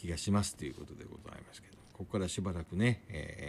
気がしますということでございますけど、ここからしばらくね、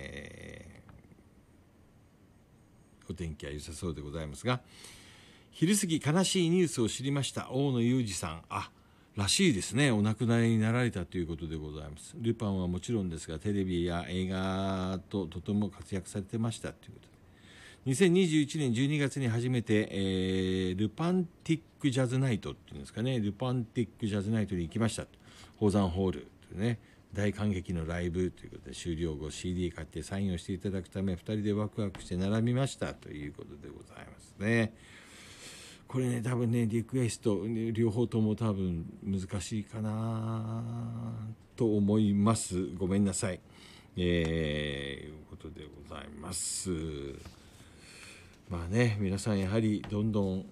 お天気は良さそうでございますが、昼過ぎ悲しいニュースを知りました。大野裕二さん、らしいですね。お亡くなりになられたということでございます。ルパンはもちろんですが、テレビや映画ととても活躍されてましたということで、2021年12月に初めて、ルパンティックジャズナイトっていうんですかね、ルパンティックジャズナイトに行きました。宝山ホールというね、大感激のライブということで、終了後 CD 買ってサインをしていただくため2人でワクワクして並びましたということでございますね。これね、多分ね、リクエスト両方とも多分難しいかなと思います。ごめんなさい。いうことでございます。まあね、皆さんやはりどんどん、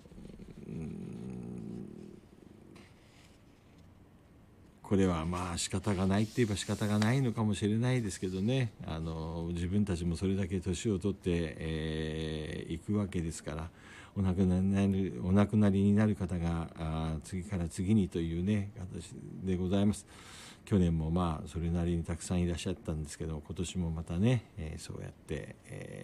これはまあ仕方がないって言えば仕方がないのかもしれないですけどね、自分たちもそれだけ年を取っていくわけですから、お亡くなりになる方が次から次にというね形でございます。去年もまあそれなりにたくさんいらっしゃったんですけど、今年もまたね、そうやって、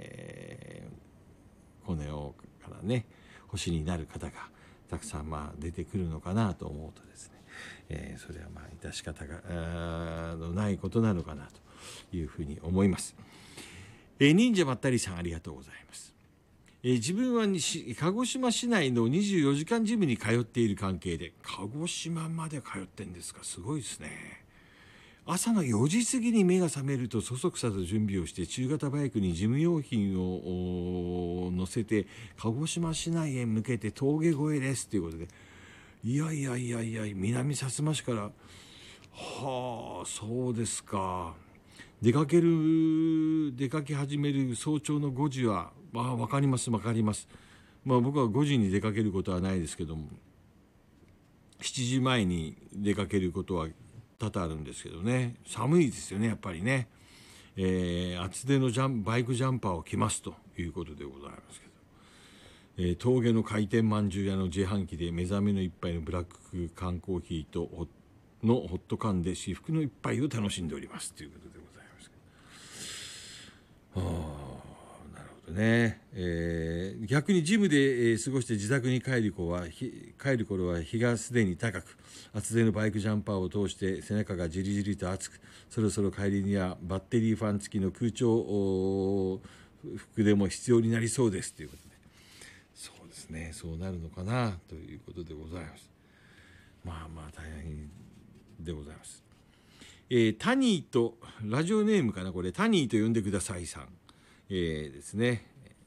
この世からね星になる方がたくさんまあ出てくるのかなと思うとですね、それはまあ致し方がのないことなのかなというふうに思います。忍者まったりさん、ありがとうございます。自分は鹿児島市内の24時間ジムに通っている関係で、鹿児島まで通ってんですか、すごいですね。朝の4時過ぎに目が覚めるとそそくさと準備をして中型バイクに事務用品を乗せて鹿児島市内へ向けて峠越えですということで、いや南さつま市から、はあそうですか。出かけ始める早朝の5時は分かります。僕は5時に出かけることはないですけども、7時前に出かけることは多々あるんですけどね。寒いですよねやっぱりね。厚手のバイクジャンパーを着ますということでございますけど、峠の回転まんじゅう屋の自販機で目覚めの一杯のブラック缶コーヒーとのホット缶で至福の一杯を楽しんでおりますということでございますけど、なるほどね。逆にジムで、過ごして自宅に帰る頃は日がすでに高く、厚手のバイクジャンパーを通して背中がじりじりと熱く、そろそろ帰りにはバッテリーファン付きの空調服でも必要になりそうですということで、そうですね、そうなるのかなということでございます。まあ大変でございます。タニーとラジオネームかな、これタニーと呼んでくださいさん、ですね、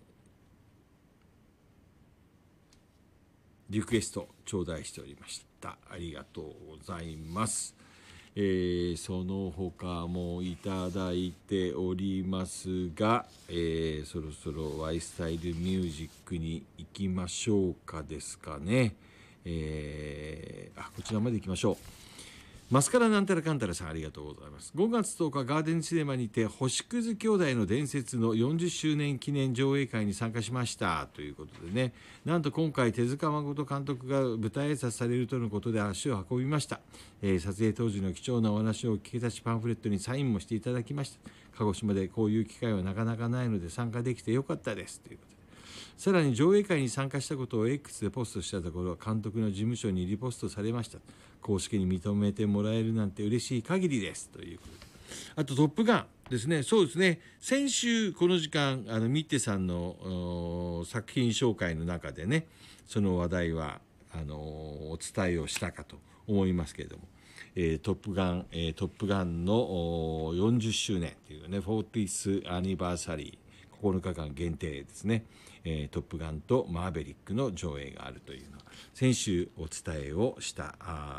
リクエスト頂戴しておりました。ありがとうございます。その他もいただいておりますが、そろそろワイスタイルミュージックに行きましょうかですかね。こちらまで行きましょう。マスカラなんたらかんたらさん、ありがとうございます。5月10日ガーデンシネマにて星屑兄弟の伝説の40周年記念上映会に参加しましたということでね、なんと今回手塚誠監督が舞台挨拶されるとのことで足を運びました。撮影当時の貴重なお話を聞き出しパンフレットにサインもしていただきました。鹿児島でこういう機会はなかなかないので参加できてよかったですということで、さらに上映会に参加したことを X でポストしたところ、監督の事務所にリポストされました。公式に認めてもらえるなんて嬉しい限りですということで、あとトップガンですね。そうですね、先週この時間ミッテさんの作品紹介の中でね、その話題はお伝えをしたかと思いますけれども、トップガンの40周年というね、40th アニバーサリー9日間限定ですね、トップガンとマーベリックの上映があるというのは先週お伝えをした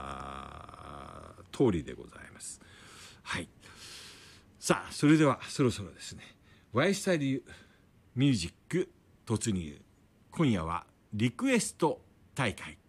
通りでございます。はい。さあそれではそろそろですね、ワイスタイルミュージック突入。今夜はリクエスト大会。